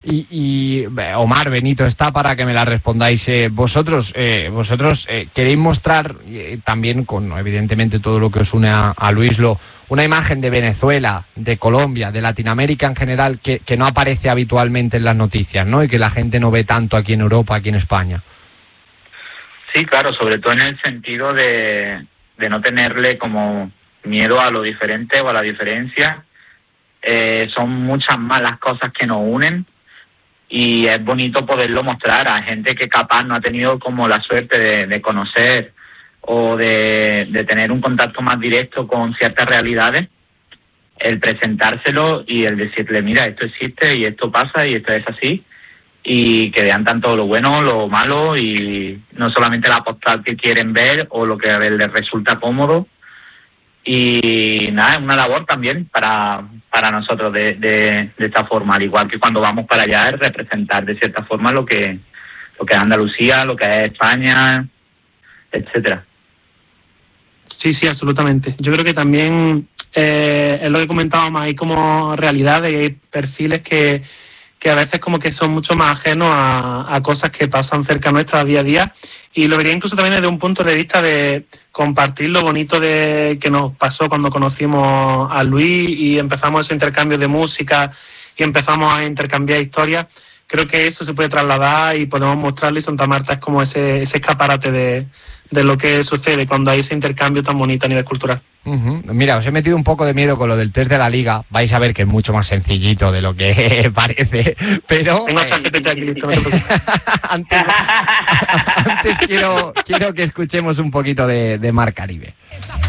Y Omar, Benito está para que me la respondáis vosotros. Vosotros queréis mostrar también, con evidentemente todo lo que os une a Luislo, una imagen de Venezuela, de Colombia, de Latinoamérica en general que no aparece habitualmente en las noticias, ¿no? Y que la gente no ve tanto aquí en Europa, aquí en España. Sí, claro, sobre todo en el sentido de no tenerle como miedo a lo diferente o a la diferencia. Son muchas más las cosas que nos unen y es bonito poderlo mostrar a gente que capaz no ha tenido como la suerte de conocer o de tener un contacto más directo con ciertas realidades, el presentárselo y el decirle, mira, esto existe y esto pasa y esto es así, y que vean tanto lo bueno, lo malo y no solamente la postal que quieren ver o lo que a ver les resulta cómodo. Y nada, es una labor también para nosotros de esta forma, al igual que cuando vamos para allá, es representar de cierta forma lo que es Andalucía, lo que es España, etcétera. Sí, absolutamente. Yo creo que también es lo que comentábamos, hay como realidades y hay perfiles que a veces como que son mucho más ajenos a cosas que pasan cerca nuestra día a día, y lo vería incluso también desde un punto de vista de compartir lo bonito de que nos pasó cuando conocimos a Luis y empezamos ese intercambio de música y empezamos a intercambiar historias. Creo que eso se puede trasladar y podemos mostrarlo, y Santa Marta es como ese escaparate de lo que sucede cuando hay ese intercambio tan bonito a nivel cultural. Uh-huh. Mira, os he metido un poco de miedo con lo del test de la Liga. Vais a ver que es mucho más sencillito de lo que parece, pero... Tengo ChatGPT aquí listo, no te preocupes. antes quiero que escuchemos un poquito de Mar Caribe.